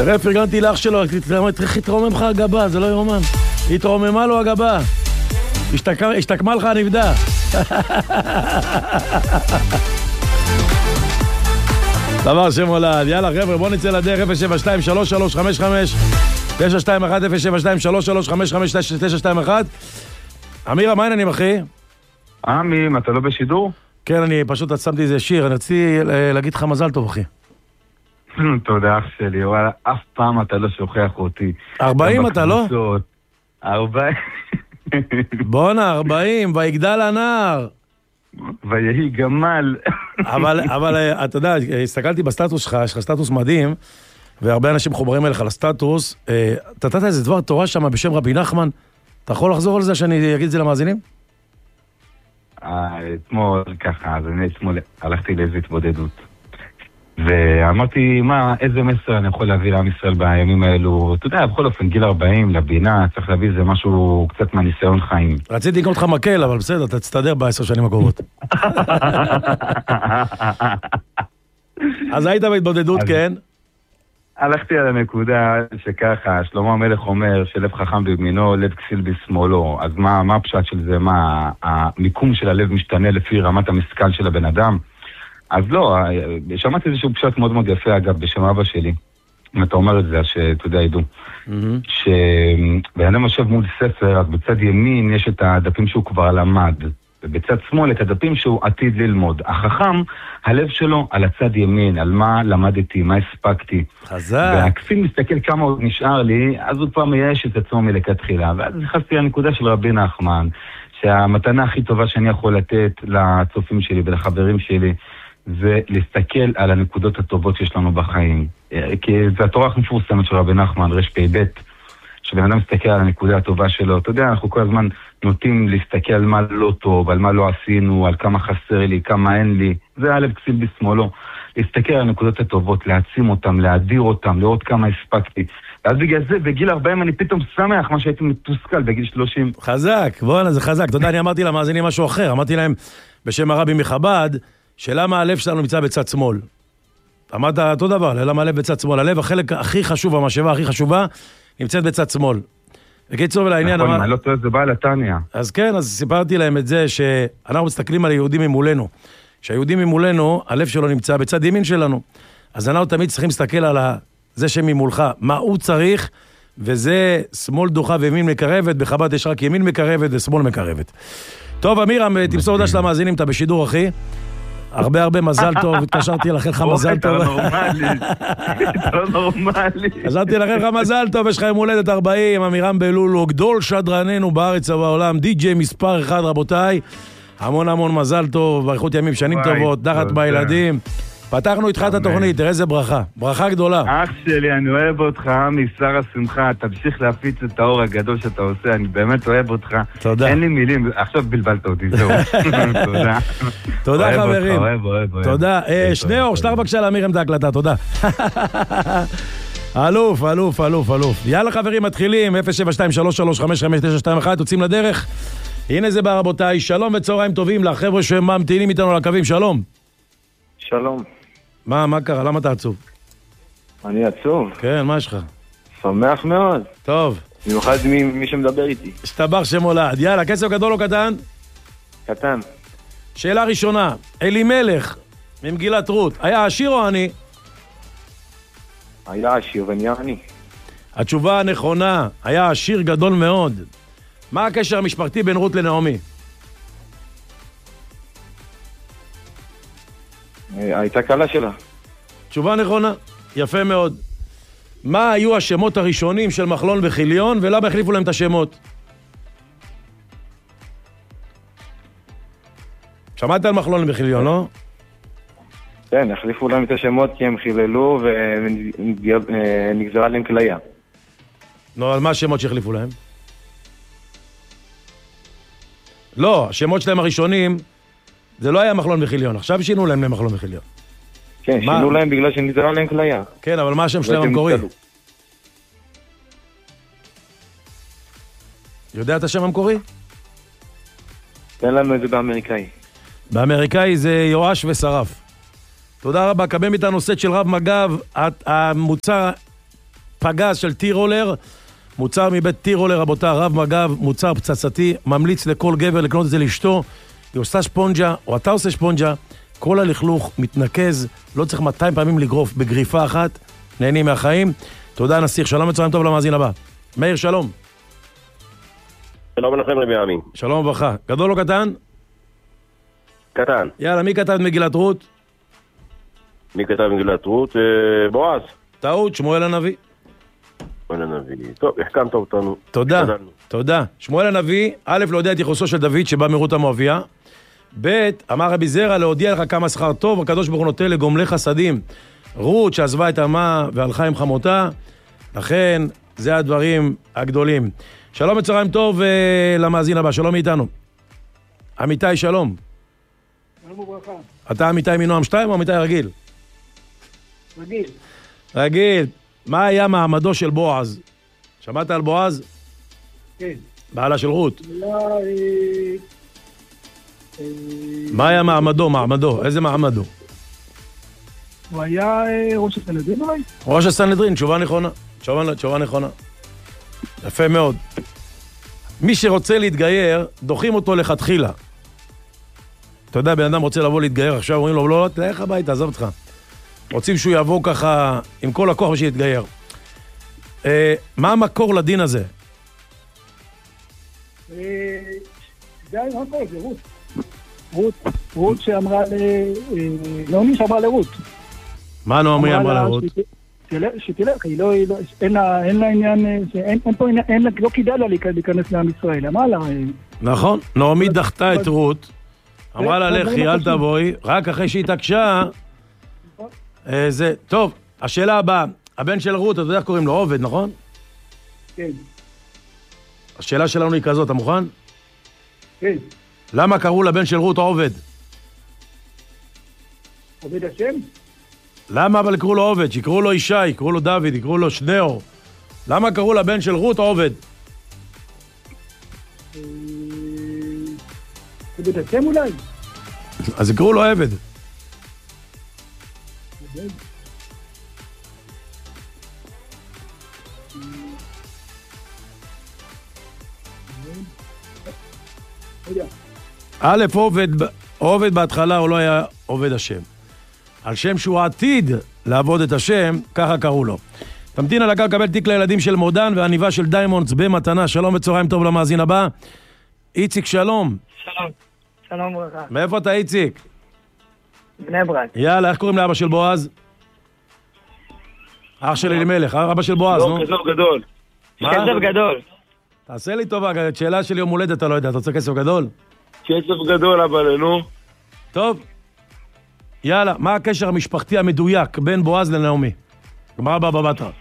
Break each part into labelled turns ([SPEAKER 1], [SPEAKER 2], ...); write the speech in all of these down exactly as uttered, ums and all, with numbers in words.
[SPEAKER 1] תראה, פרגנתי לאח שלו, איך התרומם לך הגבה, זה לא יאומן. התרוממה לו הגבה. השתקמה לך הנבדה. דבר שמולד. יאללה חבר'ה, בוא נצא לדרך. אפס שבע שתיים שלוש שלוש חמש חמש תשע שתיים אחת אפס שבע שתיים שלוש שלוש חמש חמש תשע שתיים אחת. אמירה, מה העניינים אחי?
[SPEAKER 2] עמי, אתה לא בשידור?
[SPEAKER 1] כן, אני פשוט שמתי איזה שיר, אני רציתי להגיד לך מזל טוב אחי.
[SPEAKER 2] תודה אח שלי, וואלה, אף פעם אתה לא שוכח אותי.
[SPEAKER 1] ארבעים אתה לא?
[SPEAKER 2] ארבעים.
[SPEAKER 1] בונה, ארבעים, ויגדל הנער.
[SPEAKER 2] ויהי גמל.
[SPEAKER 1] אבל, אבל אתה יודע, הסתכלתי בסטטוס שלך, יש לך סטטוס מדהים, והרבה אנשים חוברים אליך לסטטוס. אתה נתת איזה דבר תורה שם בשם רבי נחמן, אתה יכול לחזור על זה שאני אגיד את זה למאזינים?
[SPEAKER 2] אתמול ככה, אז אני אתמול הלכתי לאיזו התבודדות. ואמרתי, מה, איזה מסר אני יכול להביא לעם ישראל בימים האלו? אתה יודע, בכל אופן, גיל ארבעים, לבינה, צריך להביא איזה משהו קצת מהניסיון חיים.
[SPEAKER 1] רציתי לקנות לך מקל, אבל בסדר, אתה תסתדר בעשר שנים הקרובות. אז היית בהתבודדות, כן?
[SPEAKER 2] הלכתי על הנקודה שככה, שלמה המלך אומר שלב חכם בימינו, לב כסיל בשמאלו. אז מה, מה הפשט של זה? מה, המיקום של הלב משתנה לפי רמת המשכל של הבן אדם? אז לא, שמעתי איזשהו פשט מאוד מאוד יפה, אגב, בשם אבא שלי. אם אתה אומר את זה, שאתה יודע, ידעו. שבן אדם יושב מול ספר, אז בצד ימין יש את הדפים שהוא כבר למד, ובצד שמאל את הדפים שהוא עתיד ללמוד. החכם, הלב שלו על הצד ימין, על מה למדתי, מה הספקתי.
[SPEAKER 1] חזק.
[SPEAKER 2] והכפיל מסתכל כמה עוד נשאר לי, אז הוא כבר מייאש את עצמו מלכתחילה. ואז נכנסתי לנקודה של רבי נחמן, שהמתנה הכי טובה שאני יכול לתת לצופים שלי ולחברים שלי, זה להסתכל על הנקודות הטובות שיש לנו בחיים. כי זו התורה הכי מפורסמת של רבי נחמן, רש פי בית, שבן אדם מסתכל על הנקודה הטובה שלו. אתה יודע, אנחנו כל הזמן נוטים להסתכל על מה לא טוב, על מה לא עשינו, על כמה חסר לי, כמה אין לי. זה הלב כסיל בשמאלו. להסתכל על הנקודות הטובות, להעצים אותם, להדיר אותם, לראות כמה הספקתי. אז בגלל זה, בגיל ארבעים אני פתאום שמח מה שהייתי מתוסכל בגיל שלושים.
[SPEAKER 1] חזק, בואנה, זה חזק. אתה יודע, אני אמרתי למאזינים משהו אחר. אמרתי להם, בשם הרבי מחב"ד, שלמה הלב שלנו נמצא בצד שמאל. אמרת אותו דבר, למה הלב בצד שמאל? הלב, החלק הכי חשוב, המשאבה הכי חשובה, נמצאת בצד שמאל. בקיצור ולעניין...
[SPEAKER 2] נכון, אני לא טועה, זה בא לתניה.
[SPEAKER 1] אז כן, אז סיפרתי להם את זה, שאנחנו מסתכלים על היהודים ממולנו. שהיהודים ממולנו, הלב שלו נמצא בצד ימין שלנו. אז אנחנו תמיד צריכים להסתכל על זה שממולך, מה הוא צריך, וזה שמאל דוחה וימין מקרבת, בחב"ד יש רק ימין מקרבת ושמאל מקרבת. טוב, אמירם, תמסור הודעה של המאזינים, אתה בשידור, אחי. הרבה הרבה מזל טוב, התקשרתי לאחל לך מזל טוב.
[SPEAKER 2] אתה לא נורמלי, אתה לא נורמלי.
[SPEAKER 1] חשבתי לאחל לך מזל טוב, יש לך יום הולדת ארבעים, אמירם בלולו, גדול שדרננו בארץ ובעולם, די-ג'יי מספר אחד רבותיי, המון המון מזל טוב, באריכות ימים, שנים טובות, נחת בילדים. פתחנו איתך את התוכנית, תראה איזה ברכה, ברכה גדולה.
[SPEAKER 2] אח שלי, אני אוהב אותך, עמי, שר השמחה, תמשיך להפיץ את האור הגדול שאתה עושה, אני באמת אוהב אותך.
[SPEAKER 1] תודה.
[SPEAKER 2] אין לי מילים, עכשיו בלבלת אותי, זהו. תודה.
[SPEAKER 1] תודה חברים.
[SPEAKER 2] אוהב, אוהב, אוהב.
[SPEAKER 1] תודה. שניאור, שלח בבקשה לאמיר את ההקלטה, תודה. אלוף, אלוף, אלוף, אלוף. יאללה חברים, מתחילים, אפס שבע שתיים שלוש שלוש חמש חמש תשע שתיים אחת, יוצאים לדרך. הנה זה בא רבותיי, שלום וצהריים טובים לחבר'ה שממתינים איתנו לקווים, שלום.
[SPEAKER 3] שלום.
[SPEAKER 1] מה, מה קרה? למה אתה עצוב?
[SPEAKER 3] אני עצוב.
[SPEAKER 1] כן, מה יש לך?
[SPEAKER 3] שמח מאוד.
[SPEAKER 1] טוב.
[SPEAKER 3] במיוחד ממי שמדבר איתי.
[SPEAKER 1] שתבח שמולד. יאללה, כסף גדול או קטן?
[SPEAKER 3] קטן.
[SPEAKER 1] שאלה ראשונה, אלימלך ממגילת רות, היה עשיר או עני?
[SPEAKER 3] היה עשיר ונהיה עני.
[SPEAKER 1] התשובה הנכונה, היה עשיר גדול מאוד. מה הקשר המשפחתי בין רות לנעמי?
[SPEAKER 3] הייתה קלה שלה.
[SPEAKER 1] תשובה נכונה, יפה מאוד. מה היו השמות הראשונים של מחלון וחיליון, ולמה החליפו להם את השמות? שמעת על מחלון וחיליון, לא?
[SPEAKER 3] כן, החליפו להם את השמות כי הם חיללו ונגזרה להם כליה.
[SPEAKER 1] נו, על מה השמות שהחליפו להם? לא, השמות שלהם הראשונים, זה לא היה מחלון וחיליון, עכשיו שינו להם למחלון וחיליון.
[SPEAKER 3] כן, מה? שינו להם בגלל שנגזרה להם כליה.
[SPEAKER 1] כן, אבל מה השם שלהם המקורי? יודע את השם המקורי?
[SPEAKER 3] תן לנו את זה באמריקאי.
[SPEAKER 1] באמריקאי זה יואש ושרף. תודה רבה, קבל מאיתנו סט של רב מגב, המוצר פגז של טי-רולר, מוצר מבית טי-רולר, רבותי, רב מגב, מוצר פצצתי, ממליץ לכל גבר לקנות את זה לאשתו, היא עושה שפונג'ה, או אתה עושה שפונג'ה, כל הלכלוך מתנקז, לא צריך מאתיים פעמים לגרוף בגריפה אחת, נהנים מהחיים. תודה נסיך, שלום וצהריים טוב למאזין הבא. מאיר, שלום.
[SPEAKER 4] שלום לכם רבי עמי.
[SPEAKER 1] שלום וברכה. גדול או קטן?
[SPEAKER 4] קטן.
[SPEAKER 1] יאללה, מי כתב מגילת רות?
[SPEAKER 4] מי כתב מגילת רות? בועז.
[SPEAKER 1] טעות, שמואל הנביא.
[SPEAKER 4] שמואל הנביא. טוב, החכמת אותנו.
[SPEAKER 1] תודה, תודה. שמואל הנביא, א', להודיע את יחוסו של דוד שבא מרות המואביה. ב', אמר רבי זרע להודיע לך כמה שכר טוב, הקדוש ברוך הוא נותן לגומלי חסדים. רות שעזבה את עמה והלכה עם חמותה, לכן זה הדברים הגדולים. שלום וצהריים טוב uh, למאזין הבא, שלום מאיתנו. עמיתי, שלום.
[SPEAKER 5] שלום וברכה.
[SPEAKER 1] אתה עמיתי מנועם שתיים או עמיתי רגיל?
[SPEAKER 5] רגיל.
[SPEAKER 1] רגיל. מה היה מעמדו של בועז? שמעת על בועז?
[SPEAKER 5] כן.
[SPEAKER 1] בעלה של רות.
[SPEAKER 5] לא, אה, אה,
[SPEAKER 1] מה היה מעמדו, מעמדו? איזה מעמדו?
[SPEAKER 5] הוא היה אה, ראש הסנהדרין אולי?
[SPEAKER 1] ראש הסנהדרין, תשובה נכונה. תשובה, תשובה נכונה. יפה מאוד. מי שרוצה להתגייר, דוחים אותו לכתחילה. אתה יודע, בן אדם רוצה לבוא להתגייר, עכשיו אומרים לו, לא, לא, תלך הביתה, עזוב אותך. רוצים שהוא יבוא ככה עם כל הכוח בשביל להתגייר. אה, מה המקור לדין הזה?
[SPEAKER 5] אה, זה היה מקור, זה רות. רות, רות שאמרה ל... אה, נעמי שאמרה לרות.
[SPEAKER 1] מה נעמי אמרה לרות?
[SPEAKER 5] שתלך, היא לא, אין לה, אין לה עניין, אין, אין פה, אין לה, לא כדאי לה להיכנס לעם ישראל, אמרה לה...
[SPEAKER 1] נכון, נעמי דחתה את רות, אמרה לה לכי, אל תבואי, רק אחרי שהיא התעקשה, זה, טוב, השאלה הבאה, הבן של רות, אתה יודע איך קוראים לו, עובד, נכון?
[SPEAKER 5] כן.
[SPEAKER 1] השאלה שלנו היא כזאת, אתה מוכן?
[SPEAKER 5] כן.
[SPEAKER 1] למה קראו לבן של רות עובד?
[SPEAKER 5] עובד השם?
[SPEAKER 1] למה אבל קראו לו עובד? שיקראו לו ישי, יקראו לו דוד, יקראו לו שניאור. למה קראו לבן של רות עובד?
[SPEAKER 5] עובד השם אולי?
[SPEAKER 1] אז יקראו לו עבד. א', עובד, עובד בהתחלה הוא לא היה עובד השם. על שם שהוא עתיד לעבוד את השם, ככה קראו לו. תמתין על הקו לקבל תיק לילדים של מודן והניבה של דיימונדס במתנה. שלום וצהריים טוב למאזין הבא. איציק, שלום.
[SPEAKER 6] שלום. שלום ברכה.
[SPEAKER 1] מאיפה אתה איציק?
[SPEAKER 6] בני ברק.
[SPEAKER 1] יאללה, איך קוראים לאבא של בועז? אח של אלימלך, אבא של בועז, נו.
[SPEAKER 3] לא, כסף גדול.
[SPEAKER 6] כסף גדול.
[SPEAKER 1] תעשה לי טובה, את שאלה של יום הולדת אתה לא יודע, אתה רוצה כסף גדול?
[SPEAKER 3] כסף גדול, אבל נו.
[SPEAKER 1] טוב. יאללה, מה הקשר המשפחתי המדויק בין בועז לנעמי? גמרא בבא בתרא.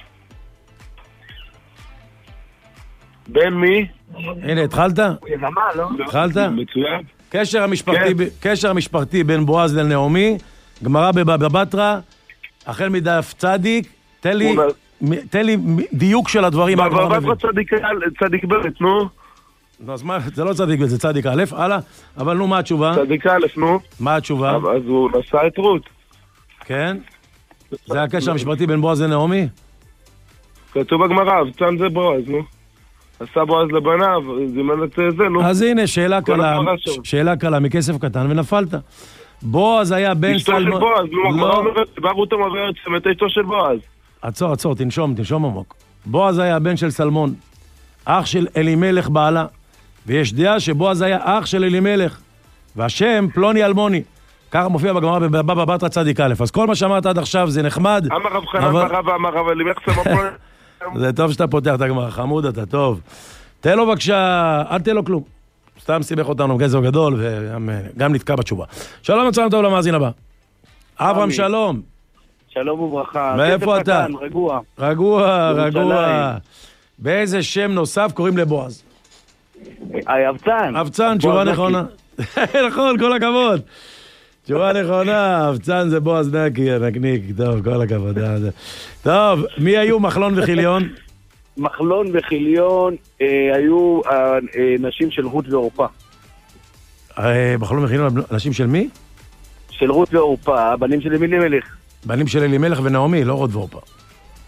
[SPEAKER 3] בין מי?
[SPEAKER 1] הנה, התחלת?
[SPEAKER 6] יבמה, לא?
[SPEAKER 1] התחלת?
[SPEAKER 3] מצוין.
[SPEAKER 1] קשר המשפחתי, קשר המשפחתי בין בועז לנעמי, גמרא בבא בתרא, החל מדף צדיק, תן לי, תן לי דיוק של הדברים.
[SPEAKER 3] בבא בתרא צדיק ב', נו.
[SPEAKER 1] נו, אז מה, זה לא צדיק ב', זה צדיק א', הלאה, אבל נו, מה התשובה?
[SPEAKER 3] צדיק א', נו.
[SPEAKER 1] מה התשובה?
[SPEAKER 3] אז הוא נשא את רות.
[SPEAKER 1] כן? זה הקשר המשפטי בין בועז לנעמי?
[SPEAKER 3] כתוב בגמרא, אבצן זה בועז, נו. עשה בועז לבניו, זימן את זה, נו.
[SPEAKER 1] אז הנה, שאלה קלה, שאלה קלה, מכסף קטן ונפלת. בועז היה בן
[SPEAKER 3] אשתו של בועז, נו, הגמרא אומרת, בא רות המואבייה את אשתו של בועז.
[SPEAKER 1] עצור, עצור, תנשום, תנשום עמוק. בועז היה בן של סלמון, אח של אלימלך בעלה, ויש דעה שבועז היה אח של אלימלך, והשם פלוני אלמוני. ככה מופיע בגמרא בבא בתרא צדיק א'. אז כל מה שאמרת עד עכשיו זה נחמד.
[SPEAKER 3] אמר רב חנן, אמר רב, אמר רב, אלימלך סלמון פלוני.
[SPEAKER 1] זה טוב שאתה פותח את הגמרא, חמוד אתה, טוב. תן לו בבקשה, אל תן לו כלום. סתם סיבך אותנו, גזר גדול, וגם נתקע בתשובה. שלום וצהריים טוב למאזין הבא. אברהם, שלום.
[SPEAKER 6] שלום וברכה.
[SPEAKER 1] מאיפה אתה?
[SPEAKER 6] קטן, רגוע.
[SPEAKER 1] רגוע, רגוע. באיזה שם נוסף קוראים לבועז?
[SPEAKER 6] אבצן.
[SPEAKER 1] אבצן, תשובה נכונה. נכון, כל הכבוד. תשובה נכונה, אבצן זה בועז נקי, נקניק, טוב, כל הכבוד. טוב, מי היו מחלון וחיליון?
[SPEAKER 6] מחלון וחיליון היו נשים של רות ועורפה.
[SPEAKER 1] מחלון וחיליון, נשים של מי?
[SPEAKER 6] של רות ועורפה, בנים של אלימלך.
[SPEAKER 1] בנים של אלימלך ונעמי, לא רות ועורפה.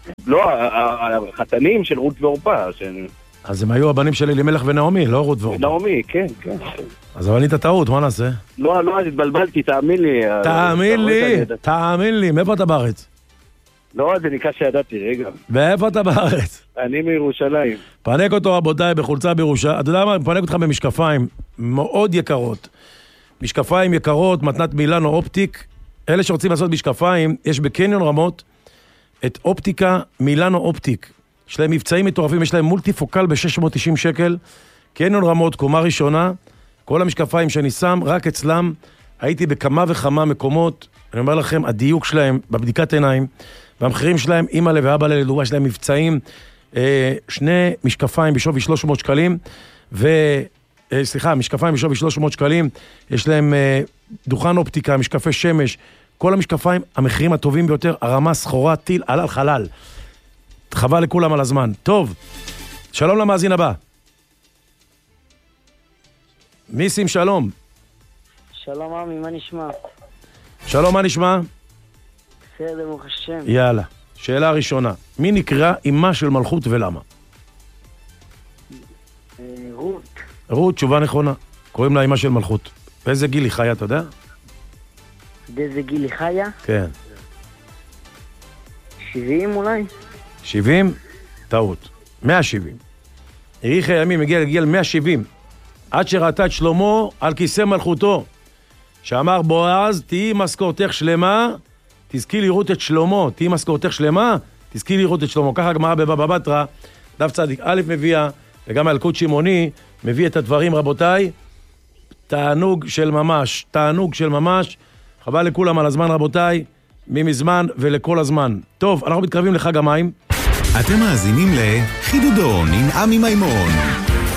[SPEAKER 6] לא, החתנים של רות ואורפה.
[SPEAKER 1] אז הם היו הבנים של אלימלך ונעמי, לא רות ואורפה.
[SPEAKER 6] נעמי, כן, כן.
[SPEAKER 1] אז אבל ענית טעות, מה נעשה?
[SPEAKER 6] לא, לא, התבלבלתי, תאמין לי.
[SPEAKER 1] תאמין לי, תאמין לי, מאיפה אתה בארץ?
[SPEAKER 6] לא, זה נקרא שידעתי, רגע.
[SPEAKER 1] ואיפה אתה בארץ?
[SPEAKER 6] אני מירושלים.
[SPEAKER 1] פנק אותו רבותיי בחולצה בירושלים. אתה יודע מה? פנק אותך במשקפיים מאוד יקרות. משקפיים יקרות, מתנת מילאנו אופטיק. אלה שרוצים לעשות משקפיים, יש בקניון רמות את אופטיקה מילאנו אופטיק. יש להם מבצעים מטורפים, יש להם מולטיפוקל ב-שש מאות ותשעים שקל. קניון רמות, קומה ראשונה. כל המשקפיים שאני שם, רק אצלם. הייתי בכמה וכמה מקומות. אני אומר לכם, הדיוק שלהם בבדיקת עיניים, והמחירים שלהם, אמא לב ואבא לב, לדוגמה, יש להם מבצעים, אה, שני משקפיים בשווי שלוש מאות שקלים, ו... אה, סליחה, משקפיים בשווי שלוש מאות שקלים, יש להם אה, דוכן אופטיקה, משקפי שמש, כל המשקפיים, המחירים הטובים ביותר, הרמה, סחורה, טיל, עלל חלל. חבל לכולם על הזמן. טוב, שלום למאזין הבא. מיסים, שלום.
[SPEAKER 7] שלום עמי, מה נשמע?
[SPEAKER 1] שלום, מה נשמע?
[SPEAKER 7] בסדר, ברוך השם.
[SPEAKER 1] יאללה, שאלה ראשונה. מי נקרא אמה של מלכות ולמה?
[SPEAKER 7] אה, רות.
[SPEAKER 1] רות, תשובה נכונה. קוראים לה אמה של מלכות. באיזה גיל היא חיה, אתה יודע?
[SPEAKER 7] באיזה גיל היא חיה?
[SPEAKER 1] כן.
[SPEAKER 7] שבעים אולי?
[SPEAKER 1] שבעים? טעות. מאה שבעים. האריך הימים הגיע לגיל מאה שבעים. עד שראתה את שלמה על כיסא מלכותו. שאמר בועז, תהי משכורתך שלמה, תזכי לראות את שלמה. תהי משכורתך שלמה, תזכי לראות את שלמה. ככה הגמרא בבבא בתרא, דף צדיק א' מביאה, וגם הילקוט שמעוני מביא את הדברים, רבותיי. תענוג של ממש, תענוג של ממש. חבל לכולם על הזמן, רבותיי, ממזמן ולכל הזמן. טוב, אנחנו מתקרבים לחג המים.
[SPEAKER 8] אתם מאזינים לחידודון עם עמי מימון.